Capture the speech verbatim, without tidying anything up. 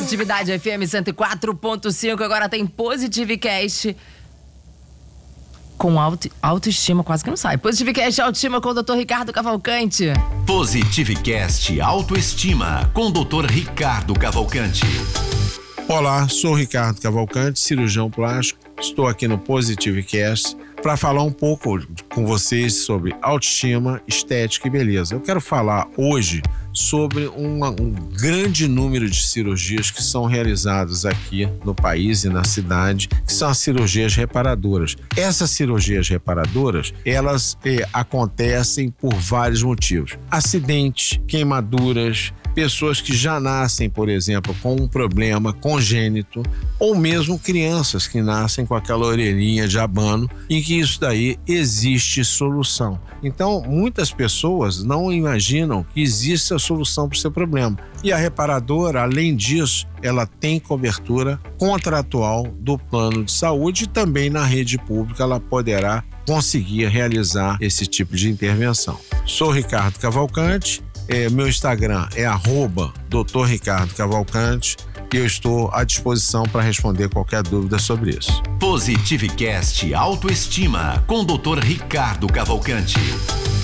Positividade F M cento e quatro ponto cinco, agora tem Positivecast com auto, autoestima, quase que não sai. Positivecast Autoestima com o doutor Ricardo Cavalcante. Positivecast Autoestima com o doutor Ricardo Cavalcante. Olá, sou o Ricardo Cavalcante, cirurgião plástico. Estou aqui no Positivecast para falar um pouco com vocês sobre autoestima, estética e beleza. Eu quero falar hoje sobre uma, um grande número de cirurgias que são realizadas aqui no país e na cidade, que são as cirurgias reparadoras. Essas cirurgias reparadoras, elas eh, acontecem por vários motivos. Acidentes, queimaduras, pessoas que já nascem, por exemplo, com um problema congênito, ou mesmo crianças que nascem com aquela orelhinha de abano, em que isso daí existe solução. Então, muitas pessoas não imaginam que exista solução para o seu problema. E a reparadora, além disso, ela tem cobertura contratual do plano de saúde e também na rede pública ela poderá conseguir realizar esse tipo de intervenção. Sou Ricardo Cavalcante. É, meu Instagram é arroba doutor Ricardo Cavalcante e eu estou à disposição para responder qualquer dúvida sobre isso. Positivecast Autoestima com o doutor Ricardo Cavalcante.